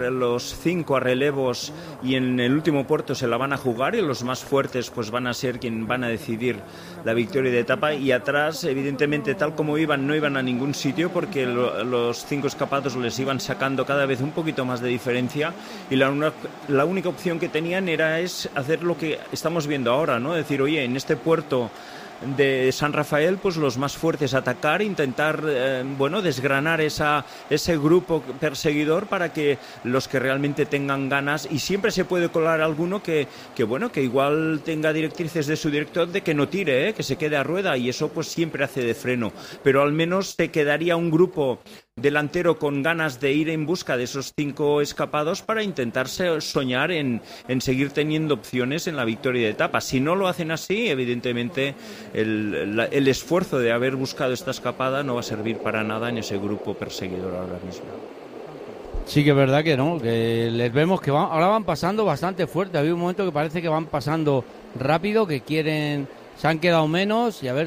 los 5 a relevos y en el último puerto se la van a jugar y los más fuertes pues van a ser quien van a decidir la victoria de etapa, y atrás evidentemente tal como iban no iban a ningún sitio porque los 5 escapados les iban sacando cada vez un poquito más de diferencia, y la única opción que tenían es hacer lo que estamos viendo ahora, ¿no? Decir, oye, en este puerto de San Rafael, pues los más fuertes atacar, intentar desgranar ese grupo perseguidor para que los que realmente tengan ganas, y siempre se puede colar alguno que igual tenga directrices de su director de que no tire, que se quede a rueda, y eso pues siempre hace de freno, pero al menos te quedaría un grupo delantero con ganas de ir en busca de esos 5 escapados para intentar soñar en seguir teniendo opciones en la victoria de etapa. Si no lo hacen así, evidentemente el esfuerzo de haber buscado esta escapada no va a servir para nada en ese grupo perseguidor ahora mismo. Sí que es verdad que no, que les vemos que ahora van pasando bastante fuerte. Había un momento que parece que van pasando rápido, que se han quedado menos, y a ver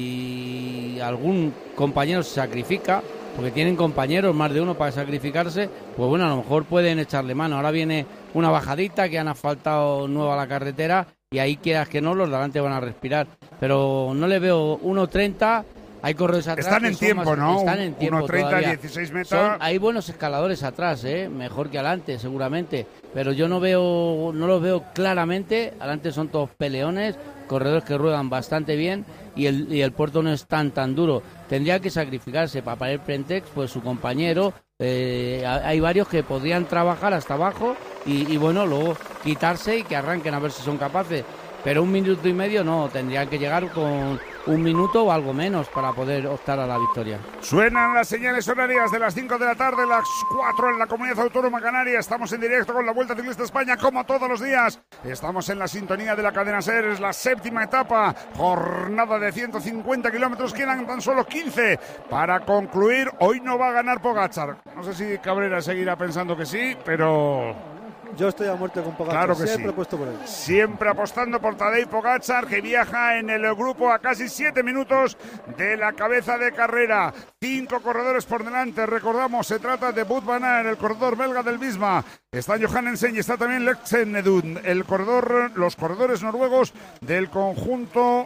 si algún compañero se sacrifica, porque tienen compañeros, más de uno para sacrificarse, pues bueno, a lo mejor pueden echarle mano. Ahora viene una bajadita que han asfaltado nueva la carretera, y ahí quieras que no, los de delante van a respirar. Pero no le veo 1.30, hay corredores atrás. Están en tiempo, ¿no? Están en tiempo 1.30, todavía. 16 metros. Hay buenos escaladores atrás, mejor que adelante, seguramente. Pero yo no los veo claramente. Adelante son todos peleones, corredores que ruedan bastante bien, y el puerto no es tan duro. Tendría que sacrificarse para el Prentex, pues su compañero. Hay varios que podrían trabajar hasta abajo y luego quitarse y que arranquen a ver si son capaces. Pero 1 minuto y medio no, tendrían que llegar con 1 minuto o algo menos para poder optar a la victoria. Suenan las señales horarias de las 5 de la tarde, las 4 en la Comunidad Autónoma Canaria. Estamos en directo con la Vuelta Ciclista España, como todos los días. Estamos en la sintonía de la cadena SER, es la 7ª etapa, jornada de 150 kilómetros, quedan tan solo 15 para concluir. Hoy no va a ganar Pogačar. No sé si Cabrera seguirá pensando que sí, pero... Yo estoy a muerte con Pogačar, claro que siempre sí. he puesto por él. Siempre apostando por Tadej Pogačar, que viaja en el grupo a casi 7 minutos de la cabeza de carrera. 5 corredores por delante, recordamos, se trata de Wout van Aert, el corredor belga del Visma. Está Johannesen y está también Lexenedun, los corredores noruegos del conjunto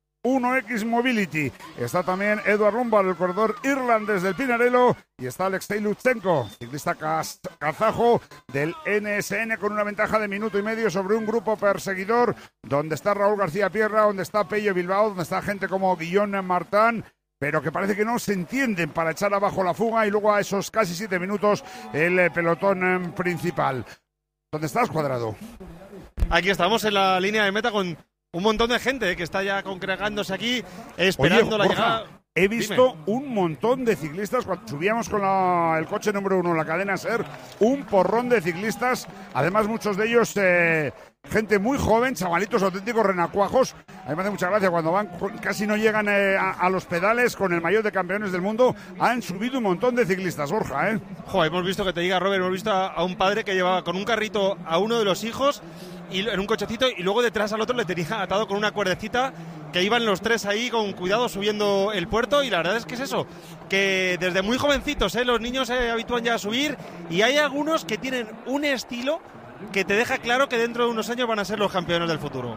1X Mobility. Está también Edvard Lombard, el corredor irlandés del Pinarello, y está Alexei Lutsenko, ciclista kazajo del NSN, con una ventaja de 1,5 minutos sobre un grupo perseguidor donde está Raúl García Pierra, donde está Pello Bilbao, donde está gente como Guillaume Martin, pero que parece que no se entienden para echar abajo la fuga, y luego a esos casi 7 minutos el pelotón principal. ¿Dónde estás, Cuadrado? Aquí estamos en la línea de meta con un montón de gente que está ya congregándose aquí, esperando la llegada. He visto un montón de ciclistas cuando subíamos con el coche número 1, la cadena SER, un porrón de ciclistas, además muchos de ellos gente muy joven, chavalitos auténticos renacuajos. A mí me hace mucha gracia cuando casi no llegan a los pedales con el maillot de campeones del mundo. Han subido un montón de ciclistas, Borja, Joder, hemos visto, que te diga Robert, hemos visto a un padre que llevaba con un carrito a uno de los hijos y en un cochecito, y luego detrás al otro le tenía atado con una cuerdecita, que iban los 3 ahí con cuidado subiendo el puerto. Y la verdad es que es eso, que desde muy jovencitos los niños se habitúan ya a subir, y hay algunos que tienen un estilo que te deja claro que dentro de unos años van a ser los campeones del futuro.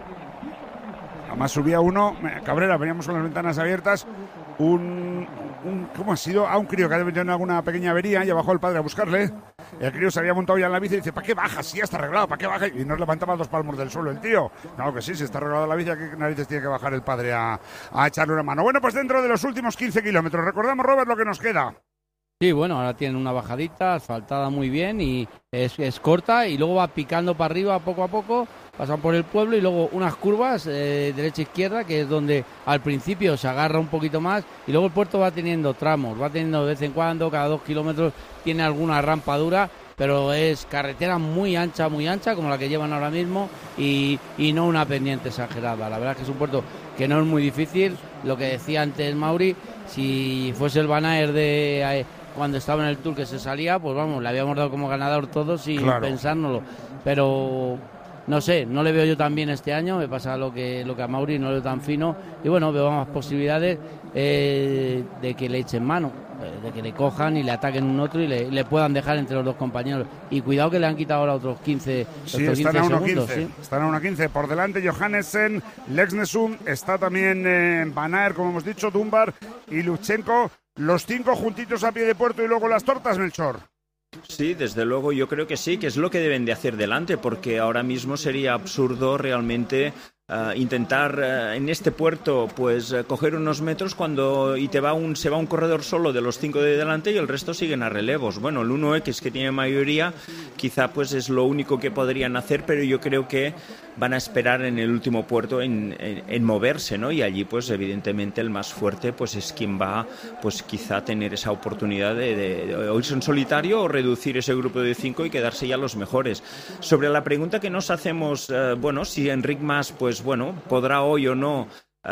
Además subía uno, Cabrera, veníamos con las ventanas abiertas, ¿cómo ha sido? A un crío que ha tenido alguna pequeña avería, y bajó el padre a buscarle. El crío se había montado ya en la bici y dice, ¿para qué bajas? Si ya está arreglado, ¿para qué bajas? Y nos levantaba 2 palmos del suelo el tío. Claro que sí, si está arreglado la bici, ¿a qué narices tiene que bajar el padre a echarle una mano? Bueno, pues dentro de los últimos 15 kilómetros, recordamos, Robert, lo que nos queda. Sí, bueno, ahora tienen una bajadita, asfaltada muy bien, y es corta, y luego va picando para arriba poco a poco, pasan por el pueblo, y luego unas curvas derecha-izquierda, que es donde al principio se agarra un poquito más, y luego el puerto va teniendo tramos, va teniendo de vez en cuando, cada 2 kilómetros tiene alguna rampa dura, pero es carretera muy ancha, como la que llevan ahora mismo, y no una pendiente exagerada. La verdad es que es un puerto que no es muy difícil. Lo que decía antes Mauri, si fuese el Van Aert de cuando estaba en el Tour que se salía, pues vamos, le habíamos dado como ganador todos sin pensárnoslo. Pero no sé, no le veo yo tan bien este año, me pasa lo que a Mauri, no lo veo tan fino, y bueno, veo más posibilidades de que le echen mano, de que le cojan y le ataquen un otro y le puedan dejar entre los dos compañeros. Y cuidado que le han quitado ahora otros 15, están a 1:15. Sí. Están a 1:15. Por delante Johannesen, Lexnesum, está también Van Aert, como hemos dicho, Dunbar y Lubchenco. Los 5 juntitos a pie de puerto y luego las tortas, Melchor. Sí, desde luego yo creo que sí, que es lo que deben de hacer delante, porque ahora mismo sería absurdo realmente intentar en este puerto pues coger unos metros cuando se va un corredor solo de los 5 de delante y el resto siguen a relevos. Bueno, el 1X que tiene mayoría quizá pues es lo único que podrían hacer, pero yo creo que van a esperar en el último puerto en moverse, ¿no? Y allí pues evidentemente el más fuerte pues es quien va pues quizá tener esa oportunidad de irse en solitario o reducir ese grupo de 5 y quedarse ya los mejores. Sobre la pregunta que nos hacemos, si Enric Mas pues bueno, podrá hoy o no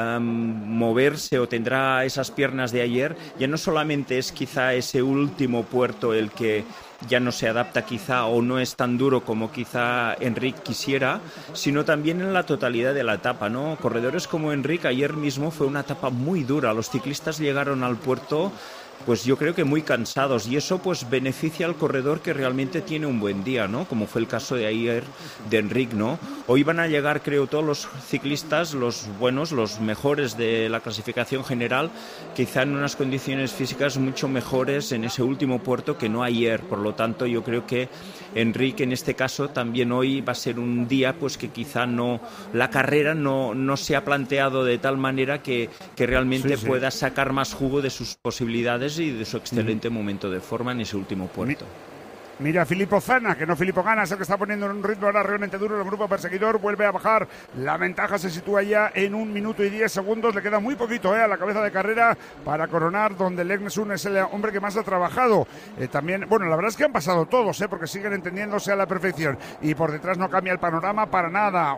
moverse o tendrá esas piernas de ayer, ya no solamente es quizá ese último puerto el que ya no se adapta quizá o no es tan duro como quizá Enric quisiera, sino también en la totalidad de la etapa, ¿no? Corredores como Enric ayer mismo fue una etapa muy dura, los ciclistas llegaron al puerto pues yo creo que muy cansados y eso pues beneficia al corredor que realmente tiene un buen día, ¿no? Como fue el caso de ayer de Enric, ¿no? Hoy van a llegar, creo, todos los ciclistas, los buenos, los mejores de la clasificación general, quizá en unas condiciones físicas mucho mejores en ese último puerto que no ayer. Por lo tanto, yo creo que Enric en este caso también hoy va a ser un día pues que quizá la carrera no se ha planteado de tal manera que realmente pueda sacar más jugo de sus posibilidades y de su excelente momento de forma en ese último puerto. Mira, Filippo Zana, que no Filippo Ganna, es el que está poniendo en un ritmo ahora realmente duro el grupo perseguidor, vuelve a bajar, la ventaja se sitúa ya en 1 minuto y 10 segundos, le queda muy poquito a la cabeza de carrera para coronar, donde Lexnesum es el hombre que más ha trabajado. También, bueno, la verdad es que han pasado todos, porque siguen entendiéndose a la perfección, y por detrás no cambia el panorama para nada.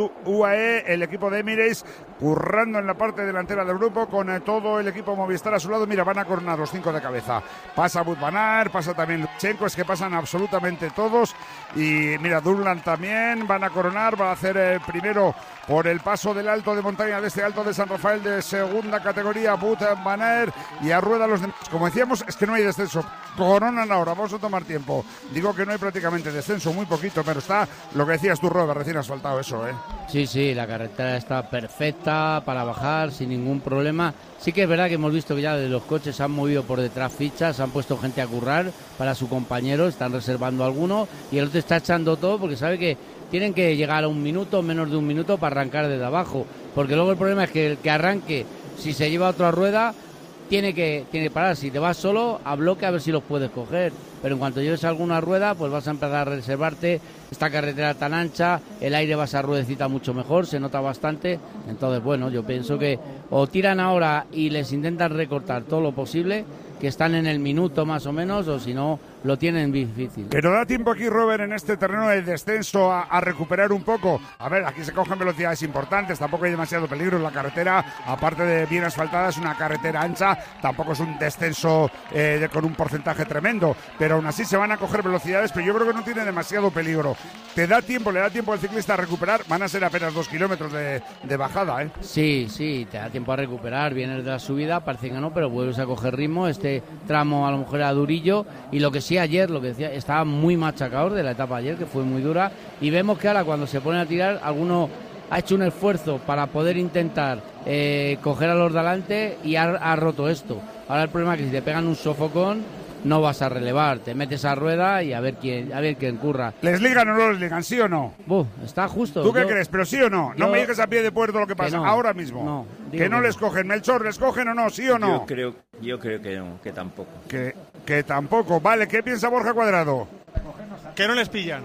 UAE, el equipo de Emirates, currando en la parte delantera del grupo, con todo el equipo Movistar a su lado. Mira, van a coronar los 5 de cabeza. Pasa Wout van Aert, pasa también Lubchenco, es que pasan absolutamente todos. Y mira, Dunland también van a coronar, va a hacer primero por el paso del alto de montaña, de este alto de San Rafael de segunda categoría, Wout van Aert, y a rueda los demás. Como decíamos, es que no hay descenso, coronan ahora, vamos a tomar tiempo. Digo que no hay prácticamente descenso, muy poquito, pero está lo que decías tú, Robert, recién asfaltado eso, Sí, la carretera está perfecta para bajar sin ningún problema. Sí que es verdad que hemos visto que ya de los coches se han movido por detrás fichas, han puesto gente a currar para su compañero, están reservando alguno y el otro está echando todo porque sabe que tienen que llegar a 1 minuto, menos de 1 minuto para arrancar desde abajo, porque luego el problema es que el que arranque, si se lleva otra rueda, tiene que parar. Si te vas solo, a bloque a ver si los puedes coger, pero en cuanto lleves alguna rueda, pues vas a empezar a reservarte. Esta carretera tan ancha, el aire va a esa ruedecita mucho mejor, se nota bastante. Entonces, bueno, yo pienso que o tiran ahora y les intentan recortar todo lo posible, que están en el minuto más o menos, o si no, lo tienen difícil. Pero da tiempo aquí, Robert, en este terreno de descenso a recuperar un poco. A ver, aquí se cogen velocidades importantes, tampoco hay demasiado peligro en la carretera, aparte de bien asfaltada, es una carretera ancha, tampoco es un descenso con un porcentaje tremendo, pero aún así se van a coger velocidades, pero yo creo que no tiene demasiado peligro. Le da tiempo al ciclista a recuperar, van a ser apenas 2 kilómetros de bajada, Sí, te da tiempo a recuperar, vienes de la subida, parece que no, pero vuelves a coger ritmo. Este tramo a lo mejor era durillo, y lo que sí ayer, lo que decía, estaba muy machacador de la etapa ayer, que fue muy dura, y vemos que ahora cuando se ponen a tirar, alguno ha hecho un esfuerzo para poder intentar coger a los de adelante y ha roto esto. Ahora el problema es que si te pegan un sofocón, no vas a relevar, te metes a rueda y a ver quién curra. ¿Les ligan o no les ligan, sí o no? Está justo. ¿Tú qué crees? ¿Pero sí o no? No me digas a pie de puerto lo que pasa ahora mismo. No, que no les cogen. Melchor, ¿les cogen o no? ¿Sí o no? Yo creo que no, que tampoco. Que tampoco. Vale, ¿qué piensa Borja Cuadrado? Que no les pillan.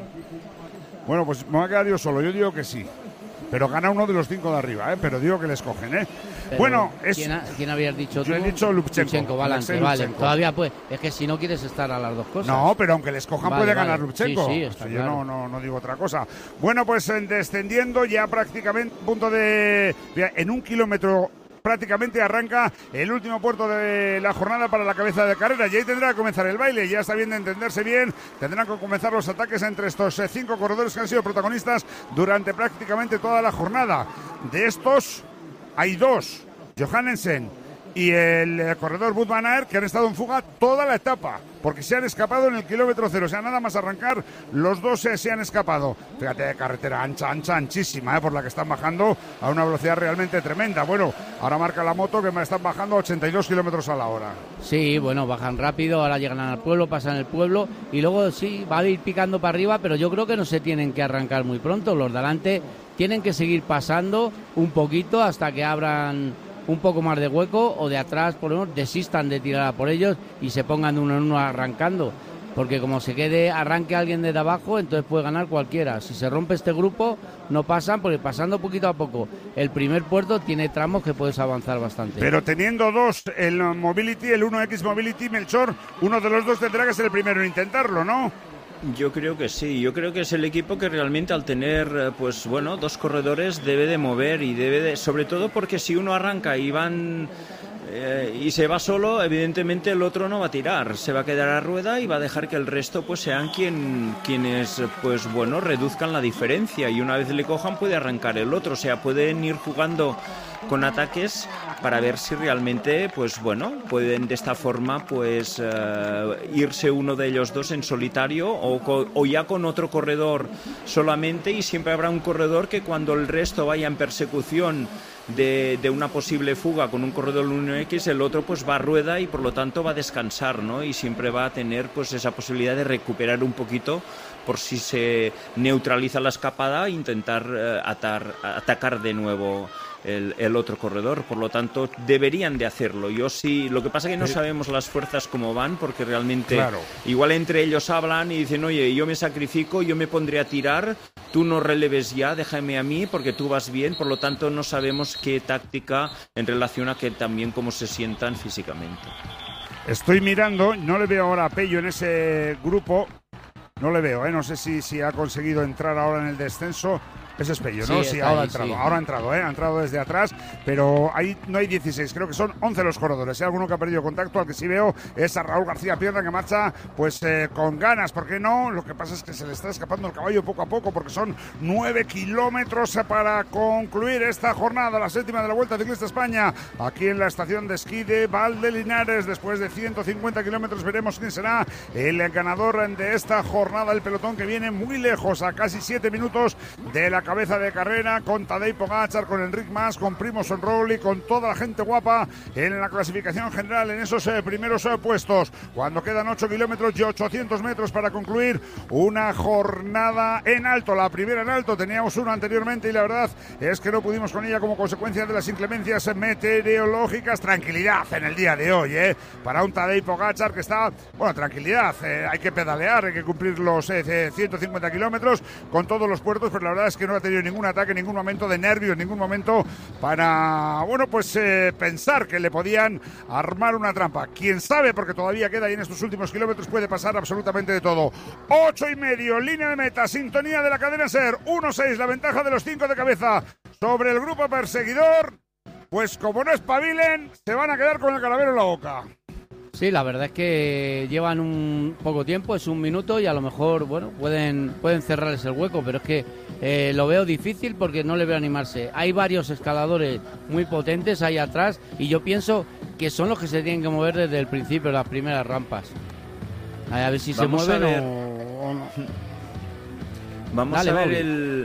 Bueno, pues me voy a quedar yo solo. Yo digo que sí. Pero gana uno de los 5 de arriba, pero digo que les cogen, Pero bueno, ¿quién habías dicho tú? Yo he dicho Lubchenco. Vale. Todavía pues, es que si no quieres estar a las dos cosas. No, pero aunque les cojan puede ganar Lubchenco. Sí, está claro. Yo no digo otra cosa. Bueno, pues descendiendo ya prácticamente punto de... En 1 kilómetro prácticamente arranca el último puerto de la jornada para la cabeza de carrera y ahí tendrá que comenzar el baile. Ya está bien de entenderse bien, tendrán que comenzar los ataques entre estos 5 corredores que han sido protagonistas durante prácticamente toda la jornada. De estos hay 2, Johannesen y el corredor Wout van Aert, que han estado en fuga toda la etapa, porque se han escapado en el kilómetro 0, o sea, nada más arrancar, los 2 se han escapado. Fíjate, carretera anchísima, por la que están bajando a una velocidad realmente tremenda. Bueno, ahora marca la moto que me están bajando a 82 kilómetros a la hora. Sí, bueno, bajan rápido, ahora llegan al pueblo, pasan el pueblo y luego sí, va a ir picando para arriba, pero yo creo que no se tienen que arrancar muy pronto. Los de adelante tienen que seguir pasando un poquito hasta que abran un poco más de hueco, o de atrás por lo menos desistan de tirar a por ellos y se pongan uno en uno arrancando, porque como se quede arranque alguien desde abajo, entonces puede ganar cualquiera. Si se rompe este grupo no pasan, porque pasando poquito a poco el primer puerto tiene tramos que puedes avanzar bastante. Pero teniendo 2, el Mobility, el 1X Mobility, Melchor, uno de los 2 tendrá que ser el primero en intentarlo, ¿no? Yo creo que sí, yo creo que es el equipo que realmente al tener, pues bueno, 2 corredores debe de mover y debe de, sobre todo porque si uno arranca y van y se va solo, evidentemente el otro no va a tirar, se va a quedar a rueda y va a dejar que el resto pues sean quienes pues bueno, reduzcan la diferencia, y una vez le cojan puede arrancar el otro, o sea, pueden ir jugando con ataques para ver si realmente pues bueno, pueden de esta forma pues irse uno de ellos 2 en solitario o ya con otro corredor solamente, y siempre habrá un corredor que cuando el resto vaya en persecución de una posible fuga con un corredor 1X, el otro pues va a rueda y por lo tanto va a descansar, ¿no? Y siempre va a tener pues esa posibilidad de recuperar un poquito por si se neutraliza la escapada e intentar atacar de nuevo el otro corredor. Por lo tanto deberían de hacerlo. Yo sí, lo que pasa es que no sabemos las fuerzas cómo van, porque realmente igual entre ellos hablan y dicen, oye, yo me sacrifico, yo me pondré a tirar, tú no releves ya, déjame a mí porque tú vas bien. Por lo tanto no sabemos qué táctica en relación a que también cómo se sientan físicamente. Estoy mirando, no le veo ahora a Pello en ese grupo, no le veo, no sé si ha conseguido entrar ahora en el descenso. Ese es Pello, ¿no? Sí, ahora ha entrado, ha entrado desde atrás, pero ahí no hay 16, creo que son 11 los corredores. Hay alguno que ha perdido contacto, al que sí veo es a Raúl García Pierna, que marcha pues con ganas, ¿por qué no? Lo que pasa es que se le está escapando el caballo poco a poco, porque son 9 kilómetros para concluir esta jornada, la 7ª de la Vuelta Ciclista España, aquí en la estación de esquí de Valdelinares. Después de 150 kilómetros veremos quién será el ganador de esta jornada. El pelotón que viene muy lejos, a casi 7 minutos de la cabeza de carrera, con Tadej Pogačar, con Enric Mas, con Primož Roglič, con toda la gente guapa en la clasificación general en esos primeros puestos, cuando quedan 8 kilómetros y 800 metros para concluir una jornada en alto. La primera en alto, teníamos una anteriormente y la verdad es que no pudimos con ella como consecuencia de las inclemencias meteorológicas. Tranquilidad en el día de hoy, para un Tadej Pogačar que está, bueno, tranquilidad, hay que pedalear, hay que cumplir los 150 kilómetros con todos los puertos, pero la verdad es que no ha tenido ningún ataque, ningún momento de nervios, ningún momento para, bueno, pues pensar que le podían armar una trampa. Quién sabe, porque todavía queda y en estos últimos kilómetros puede pasar absolutamente de todo. 8,5, línea de meta, sintonía de la cadena SER, 1-6, la ventaja de los 5 de cabeza sobre el grupo perseguidor. Pues como no espabilen, se van a quedar con el calavero en la boca. Sí, la verdad es que llevan un poco tiempo, es un minuto y a lo mejor, bueno, pueden cerrarles el hueco, pero es que lo veo difícil porque no le veo animarse. Hay varios escaladores muy potentes ahí atrás y yo pienso que son los que se tienen que mover desde el principio, las primeras rampas. A ver si Vamos se mueven o no. Vamos Dale, a ver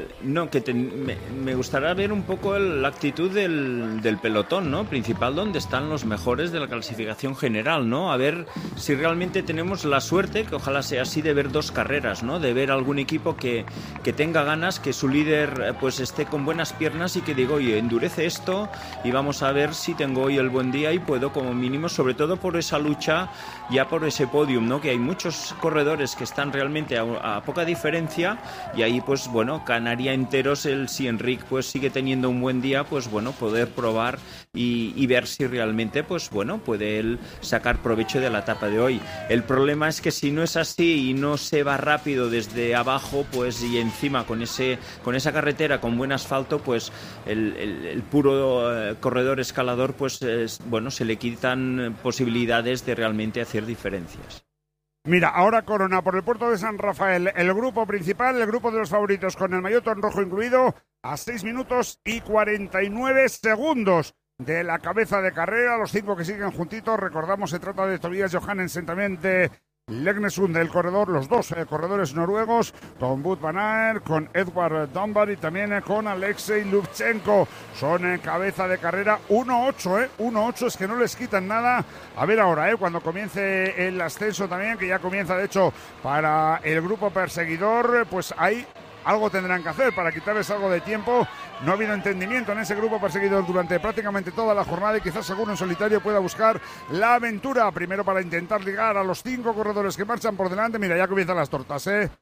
Bobby. me gustaría ver un poco la actitud del pelotón, ¿no? Principal, donde están los mejores de la clasificación general, ¿no? A ver si realmente tenemos la suerte, que ojalá sea así, de ver 2 carreras, ¿no? De ver algún equipo que tenga ganas, que su líder pues esté con buenas piernas y que diga, oye, endurece esto y vamos a ver si tengo hoy el buen día y puedo como mínimo, sobre todo por esa lucha, ya por ese podium, ¿no? Que hay muchos corredores que están realmente a poca diferencia y ahí pues bueno, ganaría enteros si Enric pues sigue teniendo un buen día, pues bueno, poder probar y ver si realmente pues bueno, puede él sacar provecho de la etapa de hoy. El problema es que si no es así y no se va rápido desde abajo, pues y encima con esa carretera con buen asfalto, pues el puro corredor escalador pues bueno, se le quitan posibilidades de realmente hacer diferencias. Mira, ahora corona por el puerto de San Rafael el grupo principal, el grupo de los favoritos con el maillot en rojo incluido, a 6 minutos y 49 segundos de la cabeza de carrera. Los 5 que siguen juntitos, recordamos, se trata de Tobias Johannesen, también de Legnesund del corredor, los dos corredores noruegos, con Wout van Aert, con Edward Dunbar y también con Alexei Lubchenko. Son cabeza de carrera 1-8, 1-8, es que no les quitan nada. A ver ahora, cuando comience el ascenso también, que ya comienza de hecho para el grupo perseguidor, pues hay algo tendrán que hacer para quitarles algo de tiempo. No ha habido entendimiento en ese grupo perseguidor durante prácticamente toda la jornada y quizás alguno en solitario pueda buscar la aventura. Primero para intentar ligar a los 5 corredores que marchan por delante. Mira, ya comienzan las tortas,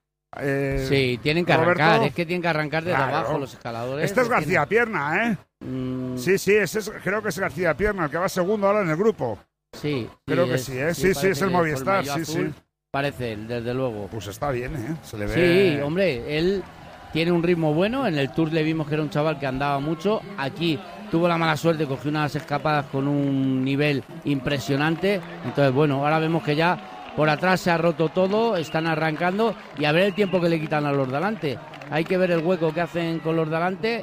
sí, tienen que Roberto, arrancar, es que tienen que arrancar desde abajo los escaladores. Este es García Pierna, Sí, creo que es García Pierna, el que va segundo ahora en el grupo. Sí. Creo que sí, Sí, es el Movistar, sí. Parece él, desde luego. Pues está bien, se le ve. Sí, hombre, él tiene un ritmo bueno. En el Tour le vimos que era un chaval que andaba mucho. Aquí tuvo la mala suerte, cogió unas escapadas con un nivel impresionante. Entonces, bueno, ahora vemos que ya por atrás se ha roto todo, están arrancando y a ver el tiempo que le quitan a los de delante. Hay que ver el hueco que hacen con los de delante.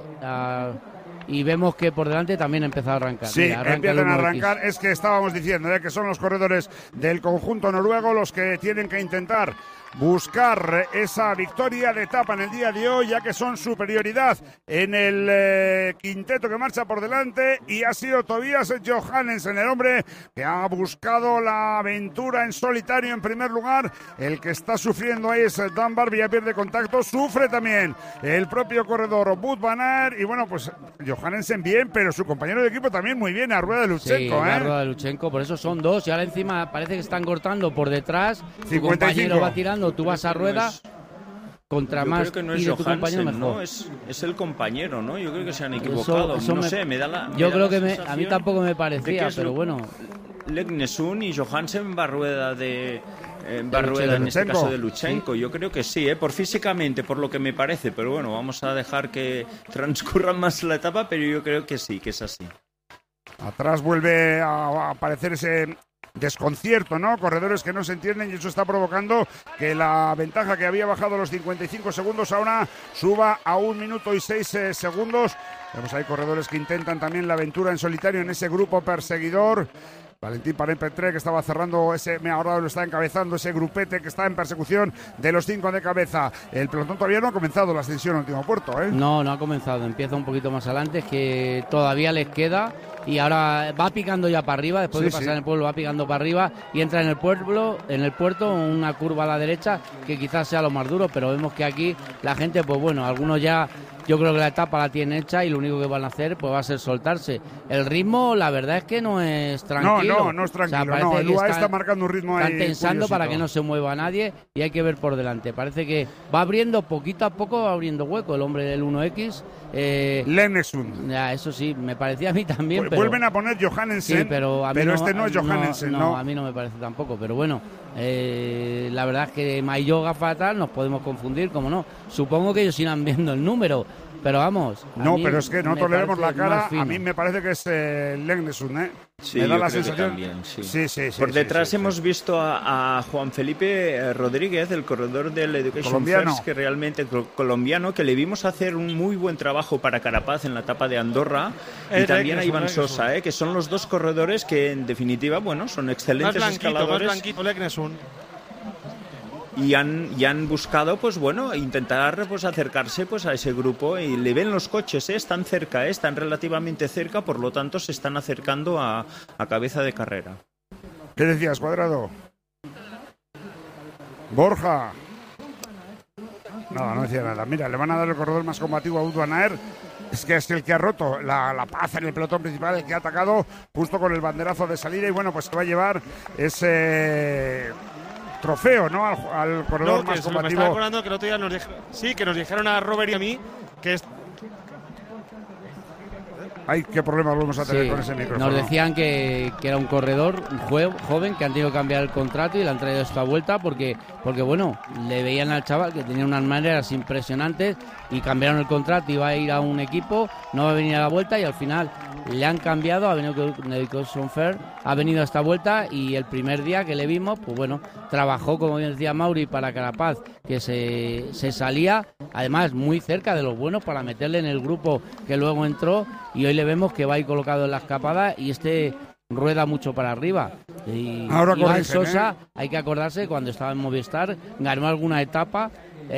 Y vemos que por delante también empieza a arrancar. Sí, empiezan a arrancar. Es que estábamos diciendo que son los corredores del conjunto noruego los que tienen que intentar buscar esa victoria de etapa en el día de hoy, ya que son superioridad en el quinteto que marcha por delante, y ha sido Tobias Johannesen, el hombre que ha buscado la aventura en solitario en primer lugar. El que está sufriendo ahí es Dunbar, ya pierde contacto, sufre también el propio corredor Wout van Aert, y bueno, pues Johannesen bien, pero su compañero de equipo también muy bien, a rueda de Lubchenko. Sí, a rueda de Lubchenko, por eso son dos, y ahora encima parece que están cortando por detrás, tu 55. compañero va tirando, tú vas a rueda, contra más creo que no es tire tu compañero mejor. ¿no? Es el compañero, ¿no? Yo creo que se han equivocado. Eso no sé, me da la Yo creo que sensación a mí tampoco me parecía, pero bueno. Legnesund y Johannesen va a rueda en este caso de Lubchenko. ¿Sí? Yo creo que sí, por físicamente, por lo que me parece, pero bueno, vamos a dejar que transcurra más la etapa, pero yo creo que sí, que es así. Atrás vuelve a aparecer ese desconcierto, ¿no? Corredores que no se entienden, y eso está provocando que la ventaja que había bajado a los 55 segundos ahora suba a 1 minuto y 6 segundos. Vemos ahí corredores que intentan también la aventura en solitario en ese grupo perseguidor. Valentín Parent-Petré, que estaba cerrando ahora lo está encabezando ese grupete que está en persecución de los 5 de cabeza. El pelotón todavía no ha comenzado la ascensión al último puerto, No ha comenzado, empieza un poquito más adelante, es que todavía les queda, y ahora va picando ya para arriba, después de pasar en el pueblo va picando para arriba y entra en el puerto, una curva a la derecha que quizás sea lo más duro, pero vemos que aquí la gente, pues bueno, algunos ya, yo creo que la etapa la tienen hecha y lo único que van a hacer pues va a ser soltarse. El ritmo, la verdad es que no es tranquilo. No es tranquilo. O sea, el UAE está marcando un ritmo ahí. Están tensando curiosito para que no se mueva nadie y hay que ver por delante. Parece que va abriendo poquito a poco, va abriendo hueco el hombre del 1X. Legnesund. Ya, eso sí, me parecía a mí también. Vuelven a poner Johannesen, sí, pero este no es Johannesen. No, a mí no me parece tampoco, pero bueno. La verdad es que maillot fatal, nos podemos confundir, como no. Supongo que ellos irán viendo el número, pero vamos. No, pero es que nosotros le vemos la cara. A mí me parece que es Legnesund, Sí, me da la creo sensación. Que también, sí. Por detrás hemos visto a Juan Felipe Rodríguez, el corredor del Education First, que realmente colombiano, que le vimos hacer un muy buen trabajo para Carapaz en la etapa de Andorra, y también a Iván Sosa, que son los dos corredores que en definitiva, bueno, son excelentes escaladores. Más blanquito, Legnesund. Y han buscado, pues bueno, intentar pues acercarse pues a ese grupo, y le ven los coches, están cerca, están relativamente cerca, por lo tanto se están acercando a cabeza de carrera. ¿Qué decías, Cuadrado? Borja. No decía nada. Mira, le van a dar el corredor más combativo a Wout van Aert. Es que es el que ha roto la paz en el pelotón principal, el que ha atacado justo con el banderazo de salida, y bueno, pues se va a llevar ese trofeo, ¿no? Al corredor más combativo. Me estaba acordando que el otro día que nos dijeron a Robert y a mí que Ay, qué problema volvemos a tener con ese micrófono. Nos decían que era un corredor joven que han tenido que cambiar el contrato y le han traído esta vuelta porque bueno, le veían al chaval que tenía unas maneras impresionantes y cambiaron el contrato, iba a ir a un equipo, no va a venir a la vuelta y al final le han cambiado, ha venido con Fair, ha venido a esta vuelta y el primer día que le vimos, pues bueno, trabajó, como bien decía Mauri, para Carapaz, que se salía, además muy cerca de los buenos para meterle en el grupo que luego entró y hoy le vemos que va ahí colocado en la escapada y rueda mucho para arriba. Y ahora Iván Sosa, hay que acordarse, cuando estaba en Movistar, ganó alguna etapa